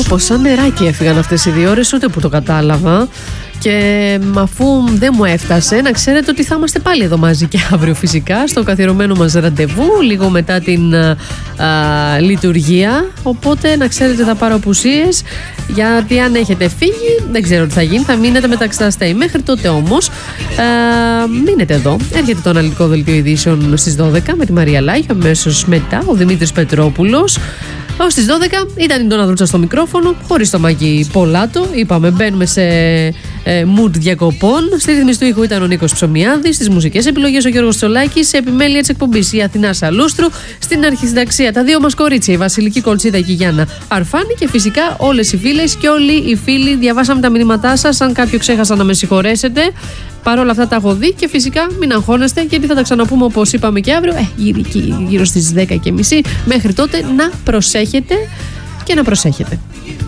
πόσα νεράκι έφυγαν αυτές οι 2 ώρες, ούτε που το κατάλαβα. Και αφού δεν μου έφτασε, να ξέρετε ότι θα είμαστε πάλι εδώ μαζί και αύριο φυσικά στο καθιερωμένο μας ραντεβού, λίγο μετά την λειτουργία. Οπότε να ξέρετε θα πάρω απουσίες, γιατί αν έχετε φύγει δεν ξέρω τι θα γίνει, θα μείνετε μεταξύ τα αστέη. Μέχρι τότε όμως μείνετε εδώ. Έρχεται το αναλυτικό δελτίο ειδήσεων στις 12 με τη Μαρία Λάγιο, αμέσως μετά ο Δημήτρης Πετρόπουλος. Ως τις 12 ήταν η Ντόνα Δρούτσα στο μικρόφωνο, χωρίς το Μάκη Πολάτο. Είπαμε, μπαίνουμε σε mood διακοπών. Στη ρύθμιση του ήχου ήταν ο Νίκος Ψωμιάδης. Στις μουσικές επιλογές ο Γιώργος Τσολάκης. Σε επιμέλεια της εκπομπής η Αθηνά Σαλούστρου. Στην αρχισυνταξία τα 2 μας κορίτσια, η Βασιλική Κολτσίδα και η Γιάννα Αρφάνη. Και φυσικά όλες οι φίλες και όλοι οι φίλοι. Διαβάσαμε τα μηνύματά σας. Αν κάποιο ξέχασα να με συγχωρέσετε. Παρ' όλα αυτά τα έχω δει και φυσικά μην αγχώνεστε, γιατί θα τα ξαναπούμε όπως είπαμε και αύριο, γύρω στις 10:30. Μέχρι τότε να προσέχετε και να προσέχετε.